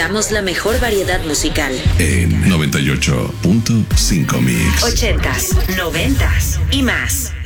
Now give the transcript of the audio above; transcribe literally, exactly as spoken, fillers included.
presentamos la mejor variedad musical en noventa y ocho punto cinco Mix. ochentas, noventas y más.